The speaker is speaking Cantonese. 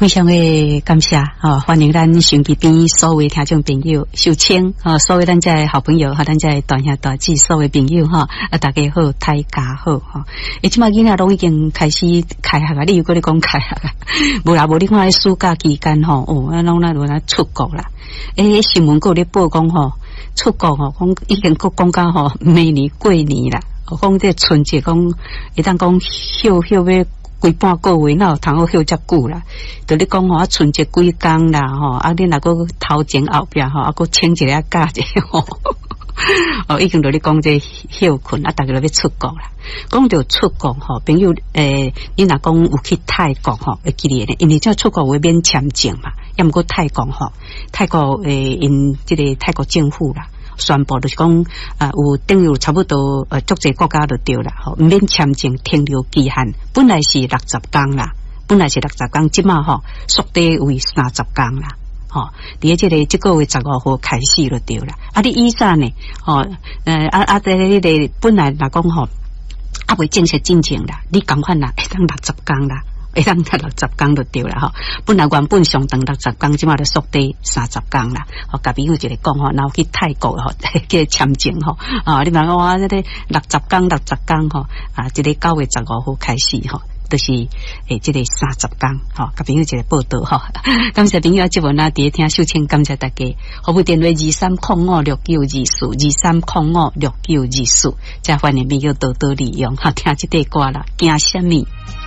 非常的感谢欢迎咱手机边所有听众朋友收听所有咱这好朋友咱这大兄大姐所有朋友大家好，大家好即马囡仔拢已经开始开学啊，你又搁咧讲开学啊？无啦，无你看暑假期间拢那出国啦。新闻搁咧报讲出国讲已经搁讲到明年过年啦，讲这春节讲会当讲休要规半个月，哪有通好休遮久啦？就你讲春节几工啦你若个头前后壁搁请一个假者已经就你讲这休困大家都要出国啦。讲到出国朋友你若讲有去泰国会记得呢，因为这出国会免签证嘛，要毋过泰国因这个泰国政府啦。宣布就是讲有等于差不多足侪国家就对啦免签证停留期限本来是60天啦，即马缩短为30天啦伫这个月15号开始就对啦。你以前呢这个本来若讲未正式进程啦，你赶快啦会当60天啦，会当60天就对啦本来原本上长60天，即马就缩短30天啦。甲朋友一个讲然后去泰国去签证你问我这个60天这个9月15号开始就是这个30天甲朋友一个报道感谢朋友这文伫听收听，感谢大家。服务电话23056924，23056924，再欢迎朋友多多利用听这个歌啦，惊什么？